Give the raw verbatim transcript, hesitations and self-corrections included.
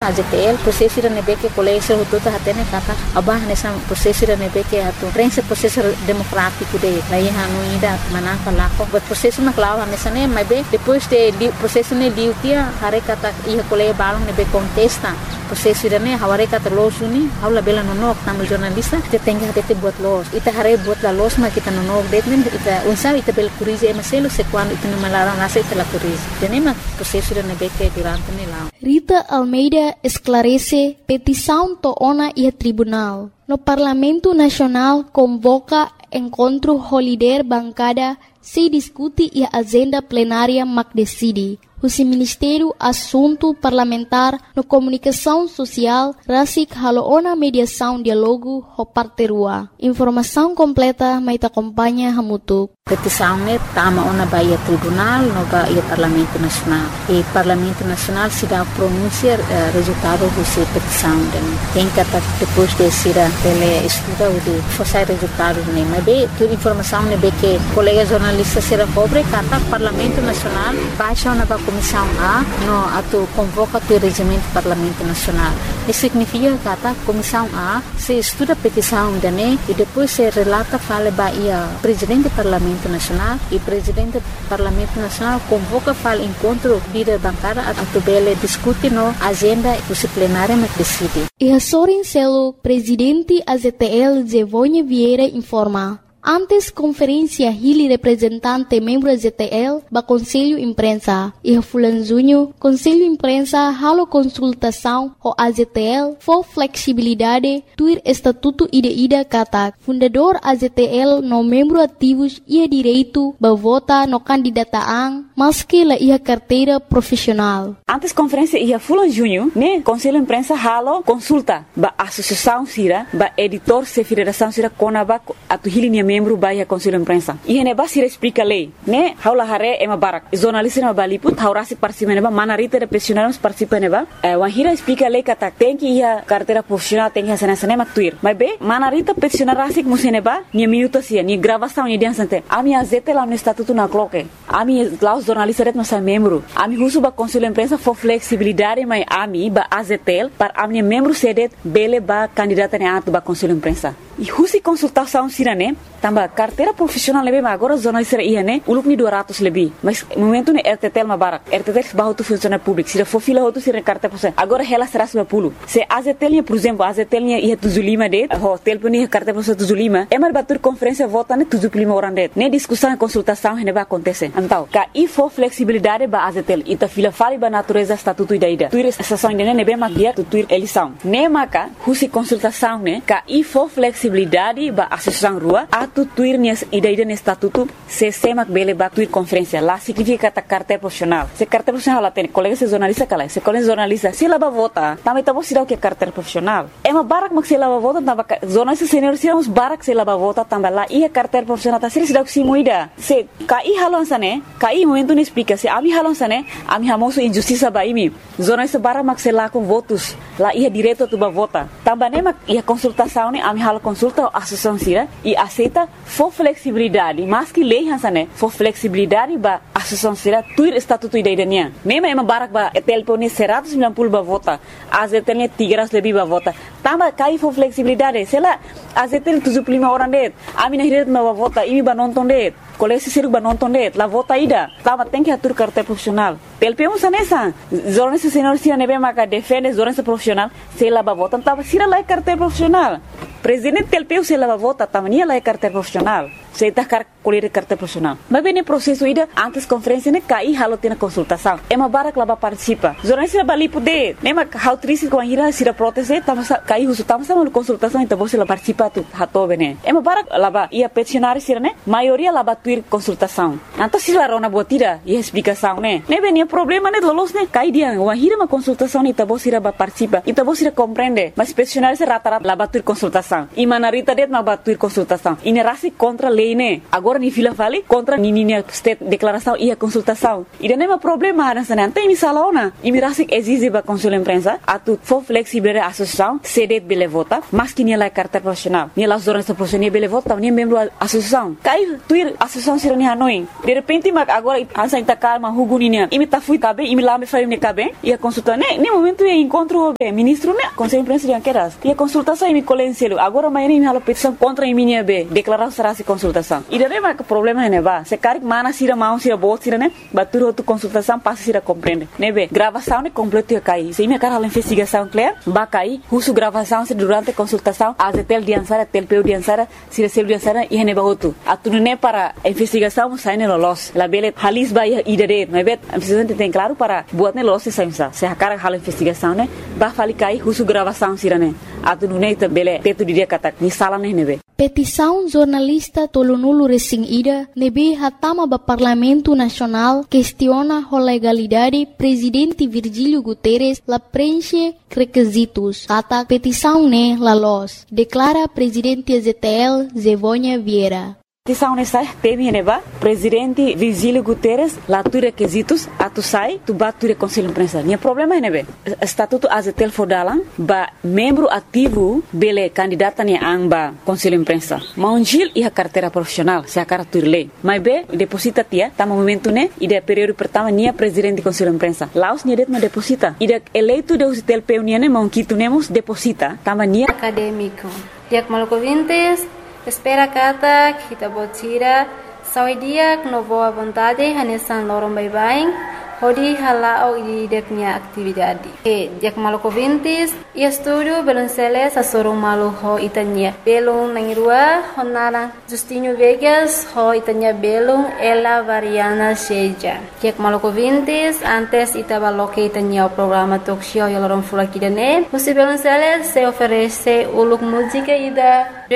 A Z T L processo ira nebe que colega ser hututa hatene kata abah nessa processo ira nebe que atu prensa processo democrático de lá ia no ida manaka lako but processo na clava nessa né mas bem depois de processo ne liu tia hare kata ia colega balong nebe contesta processo ira né haware kata los uni haula bela no nok tamu jornalista te tenga te buat los ita hare buat la los ma kita no nok det nem ita unsa ita bel curize maselo se quando ita no malara nasa ita la curize tenema processo ira nebe que durante ne lá. Rita Almeida esclarece petição toona e tribunal. No Parlamento Nacional convoca encontro holiday bancada se discute e a agenda plenária mac decide. O Ministério Assunto Parlamentar no Comunicação Social Rasik Haloona Mediação Dialogo Hoparterua. Informação completa mais acompanha Hamutuk. Petição ne tama ona baia tribunal no baia Parlamento Nacional. E Parlamento Nacional se dá pronúncia uh, resultado dessa petição. Tem que depois de ser ele estuda o de fazer resultados ne. Mas bem, toda informação ne bem que colega jornalista será cobre kata Parlamento Nacional baixa ona ba Comissão A no ato convoca o regimento do Parlamento Nacional. Isso significa que a Comissão A se estuda a petição da N E e depois se relata fala baia presidente do Parlamento Nacional e presidente do Parlamento Nacional convoca fala encontro líder bancária a tubele discute no agenda disciplinária mas decide. E a Sorin Celo, presidente A Z T L Zevonha Vieira informa. Antes conferência Hili representante membro Z T L ba Conselho Imprensa e a Fulanzunho Conselho Imprensa halo consultação o A Z T L for flexibilidade tuir estatuto ida ida kata fundador A Z T L no membro ativos ia direito ba vota no candidataan maski la ia carteira profissional. Antes conferência ia Fulanzunho né Conselho Imprensa halo consulta ba associação sira ba editor se federação sira konaba atu Hili membro baia Conselho Imprensa. E ne basira explica lei, né? Haula hare ema barak. Jornalista na baliput haurasi participa neba manarita de profissionais participa neba. Eh wahira explica lei kata tem que ia carteira profissional tem que ser nessa nema tuir. Mas be manarita profissional rasik museneba ni minuto sia ni gravação ni dia sante. Ami A Z T lá no estatuto na cloque. Ami lá os jornalistas ret nossa membro. Ami husu ba Conselho Imprensa for flexibilidade mai ami ba A Z T L para ami membro sedet bele ba candidata ne atu ba Conselho Imprensa. E husi consultação sirane tamba carteira profissional lebih agora jornalista ia né uluk ni dua ratus lebih mas momento ne R T T L mabarak R T T L bahu tu funcionário público se for fila tu sira carteira profissional agora ela será seratus lima puluh se A Z T L por exemplo A Z T L ia tujuh puluh lima det hotel pun ia carteira profissional tujuh puluh lima emar batur conferência vota ne tujuh puluh lima orang det ne discussão e consultação ne ba acontece então ka i for flexibilidade ba A Z T L ita fila fali ba natureza estatuto ida ida tuir estação ne ne be makia tu tuir eleição ne maka husi consultação ne ka i for flexibilidade ba associação rua atu tuir ni ida ida ne estatuto se semak bele ba tuir conferência lá significa ta carteira profissional se carteira profissional lá tem colega se jornalista kala se colega jornalista se lá ba vota também tá você que carteira profissional é uma barak mak se lá ba vota tamba jornalista senior se uns barak se lá ba vota tamba lá ia carteira profissional tá se se dá que se moida se kai halon sane kai momento ne explica se ami halon sane ami hamoso injustiça ba imi jornalista barak mak se lá com votos lá ia direto tu ba vota tamba ne mak ia consultação ne ami halo consulta associação sira e aceita for flexibilidade mas que lei hansane for flexibilidade ba associação sira tuir estatuto ida idania mesmo ema barak ba telpone seratus sembilan puluh ba vota A Z T L tiga ratus lebih ba vota tamba kai for flexibilidade sela A Z T L tujuh puluh lima orang det ami na hiret ba vota imi ba nonton det kolesi siru ba nonton det la vota ida tamba tem que atur carteira profissional telpemos anessa jornalista senior sira nebe maka defende jornalista profissional sela ba vota tamba sira la carteira profissional presidente telpeu se la vota tamania la carteira profissional se tá car colher carteira profissional mas bem no processo ida antes conferência ne cai halo tem consultação é uma barak lá ba participa jornalista bali poder nema how triste com a ira sira proteste tamo cai uso tamo sama consultação então você lá participa tu hato bene é uma barak lá ba ia peticionário sira ne maioria lá ba tuir consultação então se lá rona botira e explicação né ne bem problema ne lolos ne cai dia uma ira uma consultação então você lá ba participa então você compreende mas peticionário se rata-rata lá ba tuir consultação e manarita det ma ba tuir consultação e ne rasi contra lei lei, né? Agora ni fila fali contra ni ni state declaração e a consultação. E não é problema nessa não tem misalona. E me rasik exige ba conselho imprensa atu for flexível a associação cede bele vota, mas que ni la carta profissional. Ni las zonas profissionais bele vota, ni membro a associação. Cai tuir associação sira ni Hanoi. De repente mas agora ansa inta calma huguninya. E me ta fui cabe, e me lá me faz me cabe. E a consulta né, nem momento é encontro o ministro né, conselho imprensa de anqueras. E a consultação e me colencelo. Agora mas nem me hala petição contra a minha B, declarar será se consultação. E daí mas o problema é né, va. Se cari mana sira mão sira bot sira né, batur outro consultação passa sira compreende. Né, be. Gravação né completo ia cair. Se me cara a investigação clear, ba cair, uso gravação se durante a consultação, a tel diansara, tel peu diansara, sira sel diansara e ne ba outro. Atu né para a investigação sai ne los. La bele halis ba ia idere, né, be. A investigação tem claro para buat ne los se saimsa. Se a cara hala investigação né, ba fali cair, uso gravação sira né. Atu né ta bele teto dia kata ni sala ne nebe. Petição jornalista Tolonulu Resing Ida nebe hatama ba Parlamento Nacional questiona a legalidade presidente Virgílio Guterres la preenche requisitos. Kata petição ne la los, declara presidente Z T L Zevônia Vieira. Petição nessa teme neba presidente Virgílio Guterres lá tu requisitos atu sai tu bat tu conselho imprensa. Nia problema é nebe estatuto A Z T L fodalang ba membro ativo bele candidata ni amba conselho imprensa. Maunjil e a carteira profissional se a cara tu lei. Mas be deposita tia tama momento ne ide período pertama nia presidente conselho imprensa. Laos nia det ma deposita. Ide eleito de U Z T L P uniane maunquito nemos deposita tama nia acadêmico. Diak Malcovintes espera kata kita botira sawi dia no boa vontade hanesan lorong bye-bye hodi halao ideknya atividade e diak Malcovintes e estudo belonceles a sorong malu ho itanya belong nangirua honara Justinho Vegas ho itanya belong ela variana seja diak Malcovintes antes itaba loke itanya o programa talk show yolorong fulakidane você belonceles se oferece uluk música ida